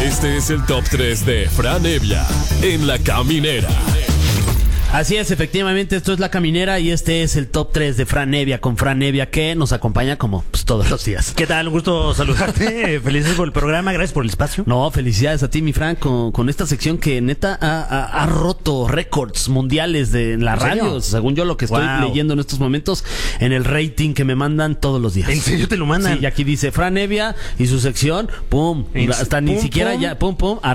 Este es el top 3 de Fran Evia en La Caminera. Así es, efectivamente, esto es La Caminera y este es el top 3 de Fran Evia, con Fran Evia, que nos acompaña como pues, todos los días. ¿Qué tal? Un gusto saludarte. Felices por el programa, gracias por el espacio. No, felicidades a ti, mi Fran, con esta sección que neta ha roto récords mundiales en la radio, según yo lo que estoy leyendo en estos momentos, en el rating que me mandan todos los días. ¿En serio te lo mandan? Sí, y aquí dice Fran Evia y su sección, pum, hasta ni siquiera ya, pum,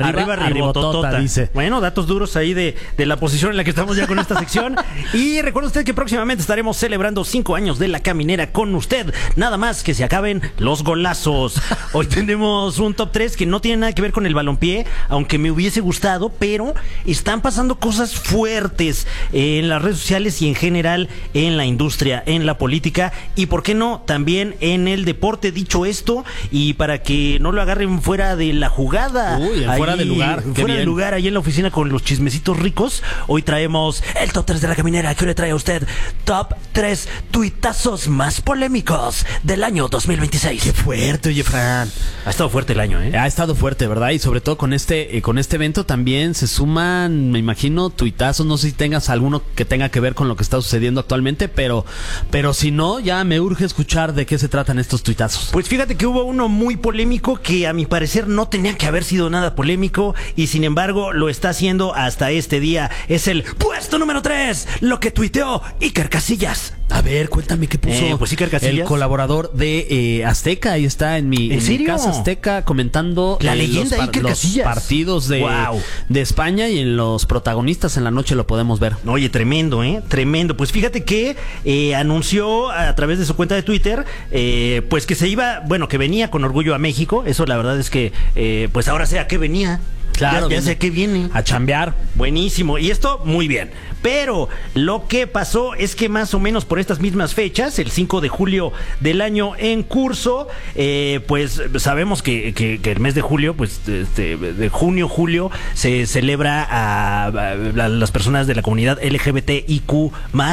arriba, dice. Bueno, datos duros ahí de la posición en la que estamos ya con esta sección. Y recuerde usted que próximamente estaremos celebrando 5 años de La Caminera con usted. Nada más que se acaben los golazos. Hoy tenemos un top 3 que no tiene nada que ver con el balompié, aunque me hubiese gustado, pero están pasando cosas fuertes en las redes sociales y en general en la industria, en la política y, ¿por qué no?, también en el deporte. Dicho esto, y para que no lo agarren fuera de la jugada, fuera de lugar, fuera de lugar, ahí en la oficina con los chismecitos ricos, hoy traemos el top 3 de La Caminera, que le trae a usted top 3 tuitazos más polémicos del año 2026. Qué fuerte, oye, Fran. Ha estado fuerte el año, ¿eh? Ha estado fuerte, ¿verdad? Y sobre todo con este evento también se suman, me imagino, tuitazos. No sé si tengas alguno que tenga que ver con lo que está sucediendo actualmente, pero si no, ya me urge escuchar de qué se tratan estos tuitazos. Pues fíjate que hubo uno muy polémico que a mi parecer no tenía que haber sido nada polémico y sin embargo lo está haciendo hasta este día. Es el puesto número 3, lo que tuiteó Iker Casillas. A ver, cuéntame qué puso. Pues Iker Casillas, el colaborador de Azteca, ahí está en mi casa Azteca comentando la leyenda Iker Casillas, partidos de España, y en los protagonistas en la noche lo podemos ver. Oye, tremendo, tremendo. Pues fíjate que anunció a través de su cuenta de Twitter, pues que se iba, bueno, que venía con orgullo a México. Eso la verdad es que, pues ahora sé a qué venía. Claro, ya sé a qué viene. A chambear. Buenísimo. Y esto, muy bien. Pero lo que pasó es que más o menos por estas mismas fechas, el 5 de julio del año en curso, pues sabemos que el mes de julio, pues de junio, julio, se celebra a las personas de la comunidad LGBTIQ+,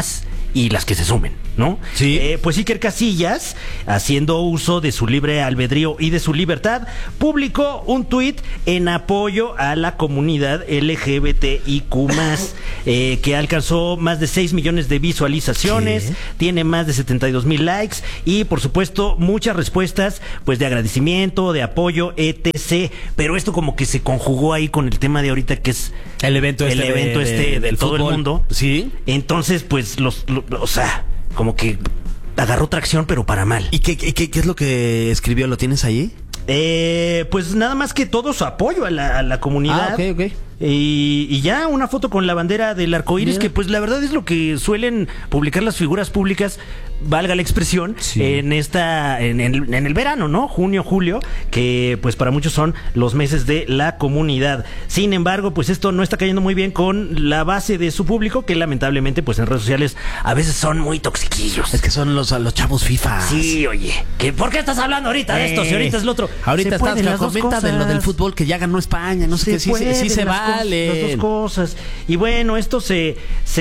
y las que se sumen, ¿no? Sí. Pues Iker Casillas, haciendo uso de su libre albedrío y de su libertad, publicó un tuit en apoyo a la comunidad LGBTIQ+, que alcanzó más de 6 millones de visualizaciones, ¿qué? Tiene más de 72,000 likes y, por supuesto, muchas respuestas, pues, de agradecimiento, de apoyo, etc. Pero esto como que se conjugó ahí con el tema de ahorita, que es el evento de todo el mundo. Sí. Entonces, pues, o sea, como que agarró tracción, pero para mal. ¿Y qué es lo que escribió? ¿Lo tienes ahí? Pues nada más que todo su apoyo a la comunidad. Ok. Y ya una foto con la bandera del arcoíris, que pues la verdad es lo que suelen publicar las figuras públicas, valga la expresión, sí, en el verano, ¿no? Junio, julio, que pues para muchos son los meses de la comunidad. Sin embargo, pues esto no está cayendo muy bien con la base de su público, que lamentablemente pues en redes sociales a veces son muy toxiquillos. Es que son los chavos FIFA. Sí, oye, ¿por qué estás hablando ahorita de esto? Si ahorita es lo otro. Ahorita estás la comenta de lo del fútbol, que ya ganó España, no sé qué, sí se vale. Las dos cosas. Y bueno, esto se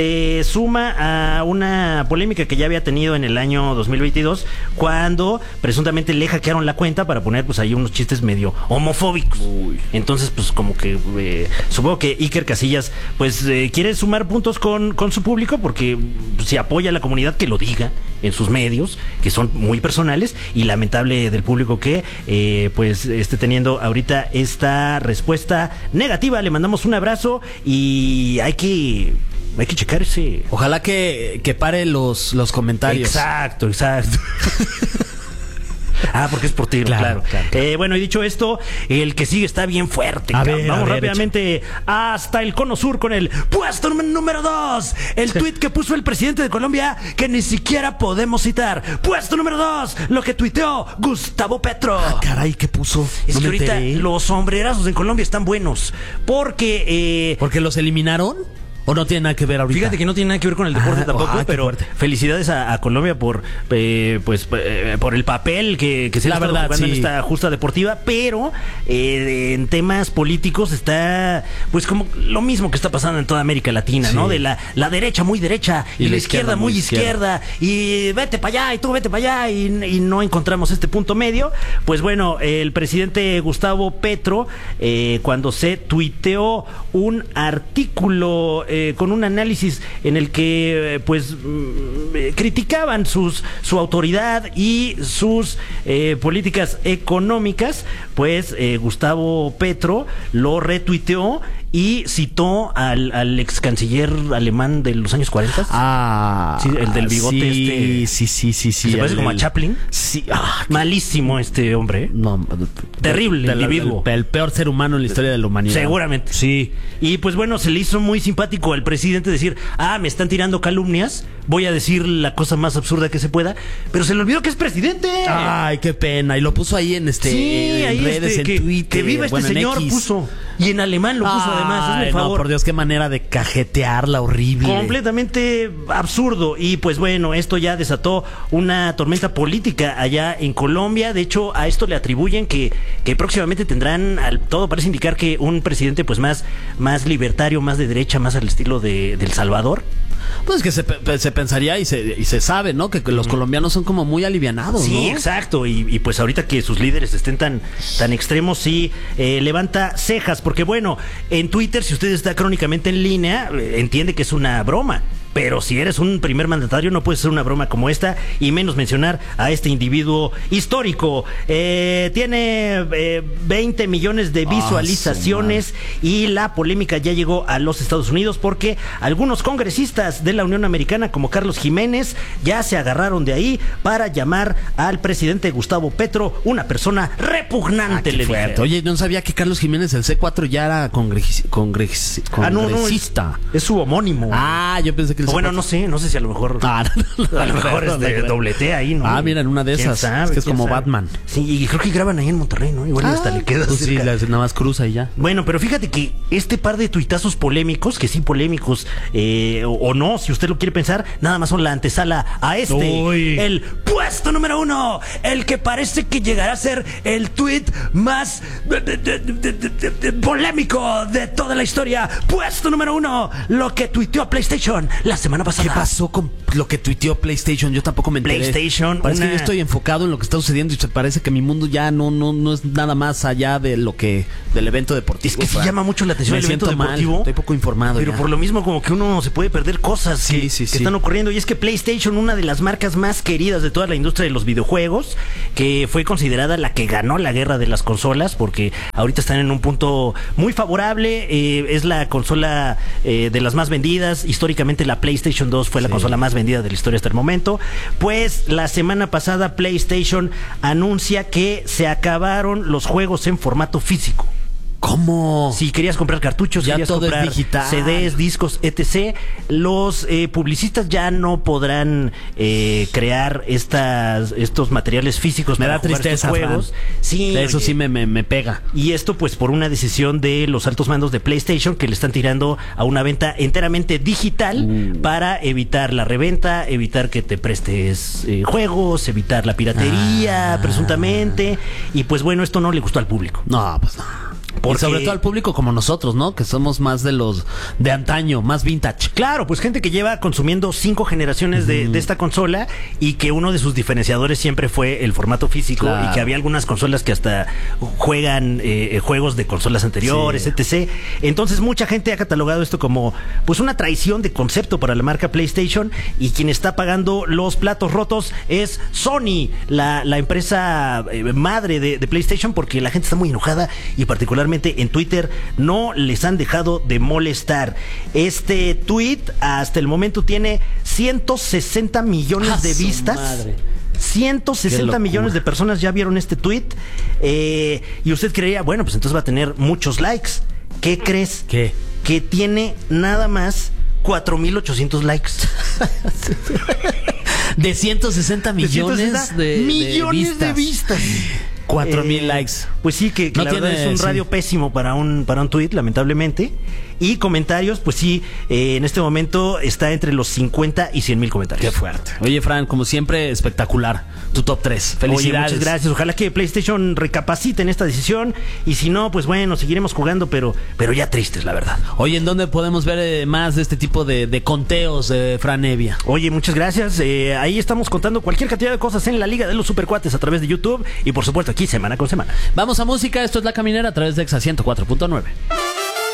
suma a una polémica que ya había tenido en el año 2022, cuando presuntamente le hackearon la cuenta para poner pues ahí unos chistes medio homofóbicos. Entonces, pues como que supongo que Iker Casillas pues quiere sumar puntos con su público, porque si apoya a la comunidad, que lo diga en sus medios, que son muy personales, y lamentable del público que pues esté teniendo ahorita esta respuesta negativa. Le mandamos un abrazo y hay que checar ese. Ojalá que pare los comentarios. Exacto. Porque es por ti, claro. Bueno, y dicho esto, el que sigue está bien fuerte. Vamos rápidamente hasta el Cono Sur con el puesto número 2. El tuit que puso el presidente de Colombia, que ni siquiera podemos citar. Puesto número 2, lo que tuiteó Gustavo Petro. Caray, ¿qué puso? Es que ahorita los sombrerazos en Colombia están buenos. Porque ¿los eliminaron? ¿O no tiene nada que ver ahorita? Fíjate que no tiene nada que ver con el deporte tampoco, qué pero fuerte. felicidades a Colombia por por el papel que se La ha estado verdad, jugando en sí. esta justa deportiva, pero en temas políticos está pues como lo mismo que está pasando en toda América Latina, Sí. ¿no? De la derecha muy derecha y la izquierda muy izquierda y vete para allá y tú vete para allá y no encontramos este punto medio. Pues bueno, el presidente Gustavo Petro cuando se tuiteó un artículo con un análisis en el que criticaban su autoridad y sus políticas económicas, pues Gustavo Petro lo retuiteó y citó al ex canciller alemán de los años 40. Ah, Sí, el del bigote sí. Se parece como a Chaplin. Sí. Malísimo este hombre, ¿eh? No, Terrible individuo. El peor ser humano en la historia de la humanidad. Seguramente. Sí. Y pues bueno, se le hizo muy simpático al presidente decir, me están tirando calumnias, voy a decir la cosa más absurda que se pueda, pero se le olvidó que es presidente. Ay, qué pena. Y lo puso ahí en Sí, en ahí redes, en Twitter. que viva este bueno, en señor X. puso. Y en alemán lo puso además, hazme el Ay, favor. no, por Dios, qué manera de cajetearla horrible. Completamente absurdo. Y pues bueno, esto ya desató una tormenta política allá en Colombia. De hecho, a esto le atribuyen que próximamente tendrán, todo parece indicar que un presidente pues más libertario, más de derecha, más al estilo de El Salvador. Pues que se pensaría y se sabe, ¿no? Que los colombianos son como muy alivianados, Sí, ¿no? exacto. Y pues ahorita que sus líderes estén tan extremos, sí, levanta cejas. Porque bueno, en Twitter, si usted está crónicamente en línea, entiende que es una broma. Pero si eres un primer mandatario, no puedes hacer una broma como esta, y menos mencionar a este individuo histórico. Tiene 20 millones de visualizaciones y la polémica ya llegó a los Estados Unidos porque algunos congresistas de la Unión Americana, como Carlos Jiménez, ya se agarraron de ahí para llamar al presidente Gustavo Petro una persona repugnante, le dijeron. Oye, no sabía que Carlos Jiménez, el C4, ya era congresista. No, es su homónimo. Yo pensé que el O bueno, C4. no sé si a lo mejor a lo mejor dobletea ahí, ¿no? Mira, en una de ¿Quién esas. sabe? Es que es ¿Quién como sabe? Batman. Sí, y creo que graban ahí en Monterrey, ¿no? Igual hasta le queda Pues sí, cerca. nada más cruza y ya. Bueno, pero fíjate que este par de tuitazos polémicos, que sí polémicos o no, si usted lo quiere pensar, nada más son la antesala a el puesto número 1, el que parece que llegará a ser el tuit más polémico de toda la historia. Puesto número 1, lo que tuiteó PlayStation la semana pasada. ¿Qué pasó con lo que tuiteó PlayStation? Yo tampoco me enteré. PlayStation, Parece que yo estoy enfocado en lo que está sucediendo y se parece que mi mundo ya no es nada más allá de lo que del evento deportivo. Es que sí llama mucho la atención Me el evento siento mal, deportivo. estoy poco informado. Pero ya. por lo mismo como que uno se puede perder cosas que están ocurriendo. Y es que PlayStation, una de las marcas más queridas de toda la industria de los videojuegos, que fue considerada la que ganó la guerra de las consolas, porque ahorita están en un punto muy favorable. Es la consola de las más vendidas. Históricamente la PlayStation 2 fue la consola más vendida de la historia hasta el momento. Pues la semana pasada PlayStation anuncia que se acabaron los juegos en formato físico. ¿Cómo? Si querías comprar cartuchos, ya querías todo comprar es digital. CDs, discos, etc., los publicistas ya no podrán crear estos materiales físicos Me para da jugar tristeza, estos juegos. Fran. Sí, eso oye. sí me pega. Y esto pues por una decisión de los altos mandos de PlayStation, que le están tirando a una venta enteramente digital para evitar la reventa, evitar que te prestes juegos, evitar la piratería presuntamente. Y pues bueno, esto no le gustó al público. No, pues no. Porque... Y sobre todo al público como nosotros, ¿no? Que somos más de los de antaño, más vintage. Claro, pues gente que lleva consumiendo 5 generaciones de esta consola y que uno de sus diferenciadores siempre fue el formato físico, claro. Y que había algunas consolas que hasta juegan juegos de consolas anteriores, etc. Entonces mucha gente ha catalogado esto como pues una traición de concepto para la marca PlayStation, y quien está pagando los platos rotos es Sony, la empresa madre de PlayStation, porque la gente está muy enojada y particularmente en Twitter no les han dejado de molestar. Este tweet hasta el momento tiene 160 millones de vistas. Madre. 160 millones de personas ya vieron este tweet. Y usted creería, bueno, pues entonces va a tener muchos likes. ¿Qué crees? ¿Qué? Que tiene nada más 4,800 likes. De 160 millones millones de vistas. 4,000 likes. Pues sí, que No la verdad tiene- es un sí. radio pésimo para un tweet, lamentablemente. Y comentarios, pues sí, en este momento está entre los 50 y 100,000 comentarios. Qué fuerte. Oye, Fran, como siempre, espectacular. Tu top 3. Felicidades. Oye, muchas gracias. Ojalá que PlayStation recapacite en esta decisión. Y si no, pues bueno, seguiremos jugando, pero ya tristes, la verdad. Oye, ¿en dónde podemos ver más de este tipo de conteos de Fran Evia? Oye, muchas gracias. Ahí estamos contando cualquier cantidad de cosas en la Liga de los Supercuates a través de YouTube y por supuesto aquí semana con semana. Vamos a música, esto es La Caminera a través de Exa 104.9.